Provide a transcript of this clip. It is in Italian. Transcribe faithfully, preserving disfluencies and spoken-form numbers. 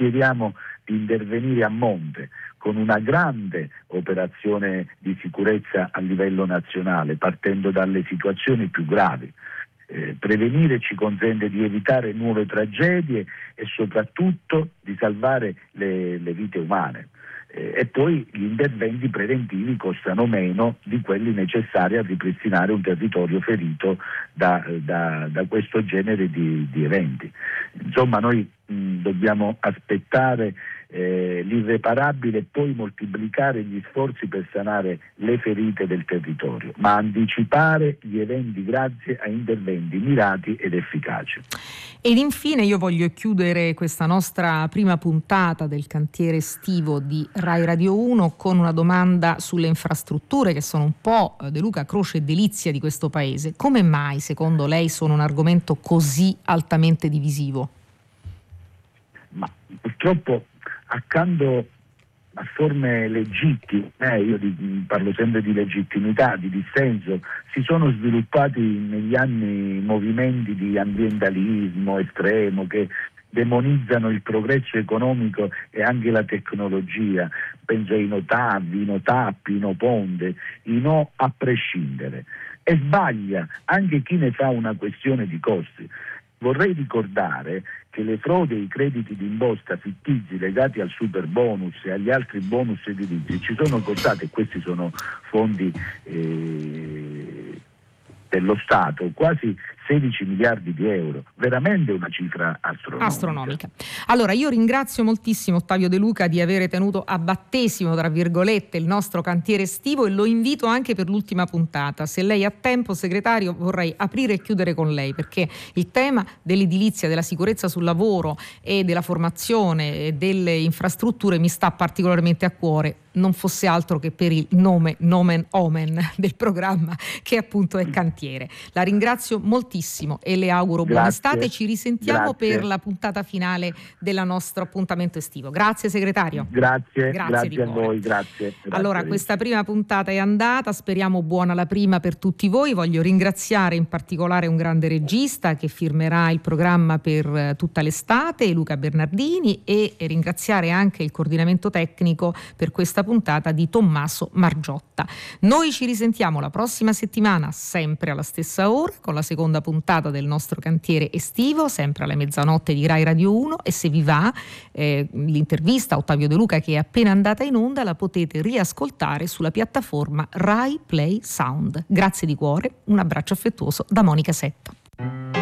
chiediamo di intervenire a monte con una grande operazione di sicurezza a livello nazionale, partendo dalle situazioni più gravi. Eh, prevenire ci consente di evitare nuove tragedie e soprattutto di salvare le, le vite umane. Eh, e poi gli interventi preventivi costano meno di quelli necessari a ripristinare un territorio ferito da, da, da questo genere di, di eventi. Insomma, noi mh, dobbiamo aspettare eh, l'irreparabile e poi moltiplicare gli sforzi per sanare le ferite del territorio, ma anticipare gli eventi grazie a interventi mirati ed efficaci. Ed infine io voglio chiudere questa nostra prima puntata del cantiere estivo di Rai Radio uno con una domanda sulle infrastrutture, che sono un po' De Luca croce e delizia di questo paese. Come mai secondo lei sono un argomento così altamente divisivo? Ma purtroppo accanto a forme legittime, eh, io di, parlo sempre di legittimità, di dissenso, si sono sviluppati negli anni movimenti di ambientalismo estremo che demonizzano il progresso economico e anche la tecnologia. Penso ai no TAV, i no tappi, i no ponte, i no a prescindere. E sbaglia anche chi ne fa una questione di costi. Vorrei ricordare che le frodi e i crediti d'imposta fittizi legati al super bonus e agli altri bonus edilizi ci sono costati, e questi sono fondi eh, dello Stato, quasi sedici miliardi di euro, veramente una cifra astronomica. astronomica. Allora io ringrazio moltissimo Ottavio De Luca di avere tenuto a battesimo, tra virgolette, il nostro cantiere estivo, e lo invito anche per l'ultima puntata. Se lei ha tempo, segretario, vorrei aprire e chiudere con lei, perché il tema dell'edilizia, della sicurezza sul lavoro e della formazione e delle infrastrutture mi sta particolarmente a cuore, non fosse altro che per il nome, nomen omen del programma, che appunto è Cantiere. La ringrazio moltissimo e le auguro buona Grazie. estate. Ci risentiamo Grazie. per la puntata finale del nostro appuntamento estivo. Grazie segretario. Grazie, Grazie, grazie di a cuore. voi, grazie. grazie Allora, questa prima puntata è andata, speriamo buona la prima per tutti voi. Voglio ringraziare in particolare un grande regista che firmerà il programma per tutta l'estate, Luca Bernardini, e ringraziare anche il coordinamento tecnico per questa puntata di Tommaso Margiotta. Noi ci risentiamo la prossima settimana, sempre alla stessa ora, con la seconda puntata del nostro cantiere estivo, sempre alle mezzanotte di Rai Radio uno, e se vi va eh, l'intervista a Ottavio De Luca, che è appena andata in onda, la potete riascoltare sulla piattaforma Rai Play Sound. Grazie di cuore, un abbraccio affettuoso da Monica Setta.